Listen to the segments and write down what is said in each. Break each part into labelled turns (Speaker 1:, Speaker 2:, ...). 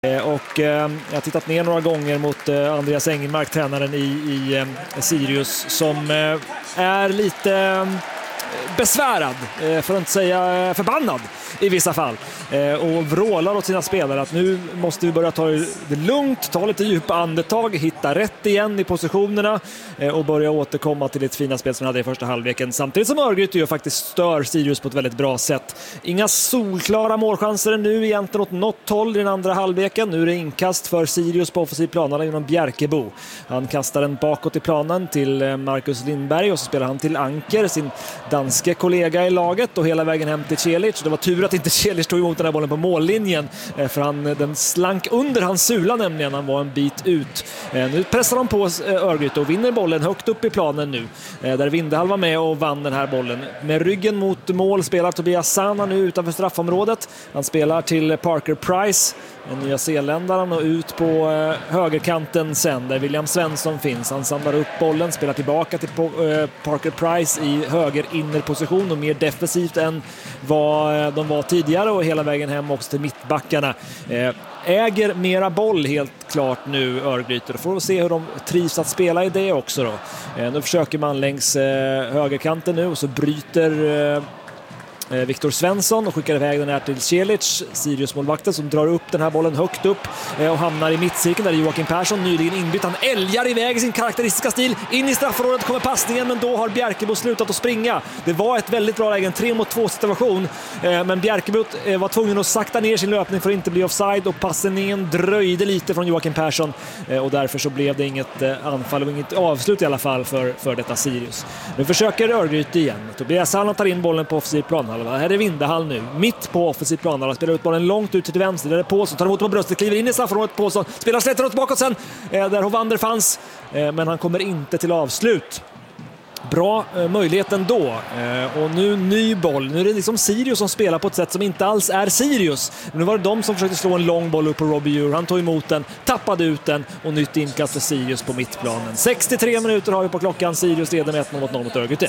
Speaker 1: Och jag har tittat ner några gånger mot Andreas Engelmark, tränaren i Sirius, som är lite besvärad, för att inte säga förbannad i vissa fall, och vrålar åt sina spelare att nu måste vi börja ta det lugnt, ta lite djupa andetag, hitta rätt igen i positionerna och börja återkomma till det fina spel som vi hade i första halvleken, samtidigt som Örgryte ju faktiskt stör Sirius på ett väldigt bra sätt. Inga solklara målchanser nu egentligen åt något håll i den andra halvleken. Nu är det inkast för Sirius på offensiv planen genom Bjerkebo. Han kastar den bakåt i planen till Marcus Lindberg och så spelar han till Anker, sin danske kollega i laget, och hela vägen hem till Celic. Det var tur att inte Celic tog emot den här bollen på mållinjen, för den slank under hans sula nämligen. Han var en bit ut. Nu pressar de på Örgryte och vinner bollen högt upp i planen nu, där Vindehall var med och vann den här bollen. Med ryggen mot mål spelar Tobias Sana nu utanför straffområdet. Han spelar till Parker Price, den nya zeeländaren, och ut på högerkanten sen där William Svensson finns. Han samlar upp bollen, spelar tillbaka till Parker Price i höger innerposition och mer defensivt än vad de var tidigare, och hela vägen hem också till mittbackarna. Äger mera boll helt klart nu Örgryte. Då får vi se hur de trivs att spela i det också då. Nu försöker man längs högerkanten nu, och så bryter Viktor Svensson och skickar iväg den här till Celic, Sirius-målvakten, som drar upp den här bollen högt upp och hamnar i mittcirkeln där Joakim Persson nyligen inbytt. Han älgar iväg i sin karaktäristiska stil. In i straffområdet kommer passningen, men då har Bjerkebo slutat att springa. Det var ett väldigt bra läge, en 3-mot-2 situation, men Bjerkebo var tvungen att sakta ner sin löpning för att inte bli offside, och passningen dröjde lite från Joakim Persson, och därför så blev det inget anfall och inget avslut i alla fall för detta Sirius. Nu försöker Örgryte igen. Tobias Hall tar in bollen på offensiv plan. Här är Vindehall nu, mitt på offensiv plan. Han spelar ut bollen långt ut till vänster. Där är Paulsson, tar emot på bröstet, kliver in i straffområdet. Paulsson spelar slätter åt bakåt sen, där Hovander fanns, men han kommer inte till avslut. Bra möjlighet ändå. Och nu ny boll. Nu är det liksom Sirius som spelar på ett sätt som inte alls är Sirius. Nu var det de som försökte slå en lång boll upp på Robbie Ure. Han tog emot den, tappade ut den, och nytt inkast för Sirius på mittplanen. 63 minuter har vi på klockan. Sirius leder med 1-0 mot Örgryte.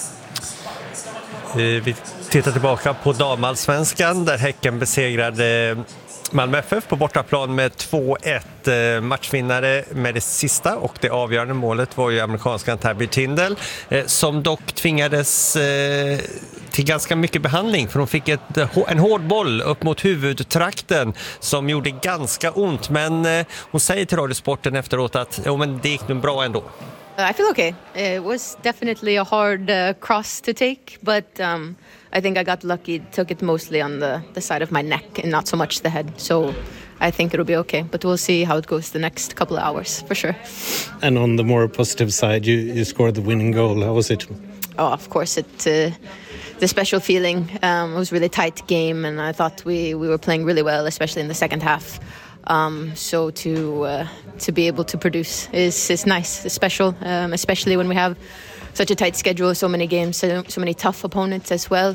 Speaker 2: Vi tittar tillbaka på damallsvenskan där Häcken besegrade Malmö FF på bortaplan med 2-1. Matchvinnare med det sista och det avgörande målet var ju amerikanskan Tabby Tindall, som dock tvingades till ganska mycket behandling, för hon fick en hård boll upp mot huvudtrakten som gjorde ganska ont, men hon säger till Radiosporten efteråt att men det gick nog bra ändå.
Speaker 3: I feel okay. It was definitely a hard cross to take, but I think I got lucky. Took it mostly on the side of my neck and not so much the head. So I think it'll be okay, but we'll see how it goes the next couple of hours for sure.
Speaker 4: And on the more positive side, you scored the winning goal. How was it?
Speaker 3: Oh, of course, the special feeling. It was a really tight game, and I thought we were playing really well, especially in the second half. So to be able to produce is nice, it's special, especially when we have such a tight schedule, so many games, so many tough opponents as well.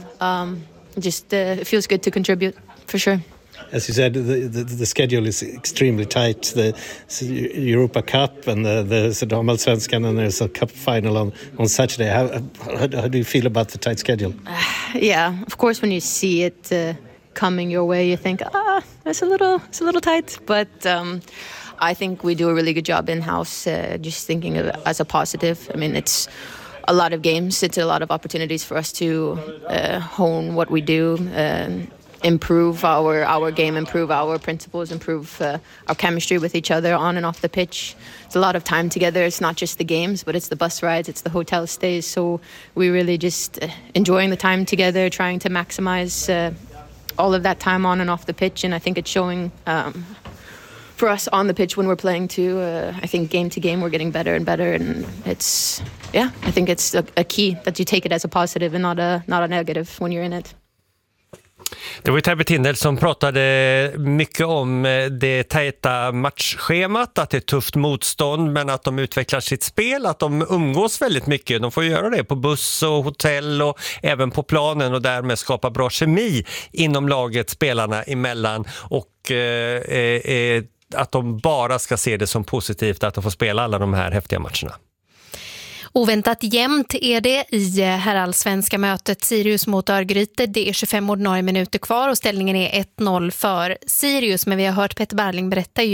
Speaker 3: It feels good to contribute, for sure.
Speaker 4: As you said, the schedule is extremely tight. The Europa Cup and the damallsvenskan, and there's a cup final on Saturday. How do you feel about the tight schedule?
Speaker 3: Yeah, of course, when you see it coming your way, you think, it's a little tight, but I think we do a really good job in-house, just thinking of it as a positive. I mean, it's a lot of games, it's a lot of opportunities for us to hone what we do, improve our game, improve our principles, improve our chemistry with each other on and off the pitch. It's a lot of time together. It's not just the games, but it's the bus rides, it's the hotel stays. So we really just enjoying the time together, trying to maximize all of that time on and off the pitch, and I think it's showing for us on the pitch when we're playing too. I think game to game we're getting better and better, and I think it's a key that you take it as a positive and not a negative when you're in it.
Speaker 2: Det var ju Tabby Tindall som pratade mycket om det tajta matchschemat, att det är tufft motstånd, men att de utvecklar sitt spel, att de umgås väldigt mycket. De får göra det på buss och hotell och även på planen, och därmed skapa bra kemi inom laget, spelarna emellan, och att de bara ska se det som positivt att de får spela alla de här häftiga matcherna.
Speaker 5: Oväntat jämnt är det i herrallsvenska mötet Sirius mot Örgryte. Det är 25 ordinarie minuter kvar och ställningen är 1-0 för Sirius. Men vi har hört Peter Barling berätta ju